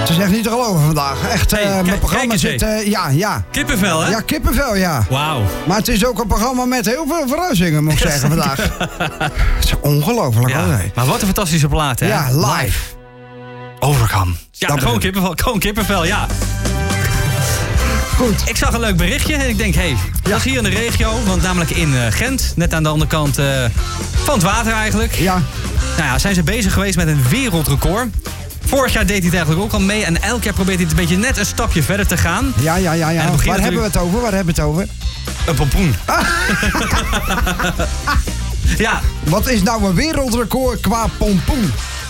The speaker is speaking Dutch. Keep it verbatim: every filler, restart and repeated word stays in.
Het is echt niet te geloven vandaag. Echt, uh, Hey, mijn kijk- programma kijk eens, zit... Uh, ja, ja. Kippenvel, hè? Ja, kippenvel, ja. Wauw. Maar het is ook een programma met heel veel verrassingen, moet ik zeggen, vandaag. Het is ongelooflijk, Ja. hoor. Maar wat een fantastische plaat, hè? Ja, live. Overcome. Ja, Dat gewoon bedoel ik. kippenvel, gewoon kippenvel, ja. Goed. Ik zag een leuk berichtje en ik denk, hé, hey, dat is hier in de regio. Want namelijk in uh, Gent, net aan de andere kant uh, van het water eigenlijk. Ja. Nou ja, zijn ze bezig geweest met een wereldrecord. Vorig jaar deed hij het eigenlijk ook al mee. En elk jaar probeert hij het een beetje net een stapje verder te gaan. Ja, ja, ja, ja. En het Waar begint hebben we het over? Waar hebben we het over? Een pompoen. Ja. Wat is nou een wereldrecord qua pompoen?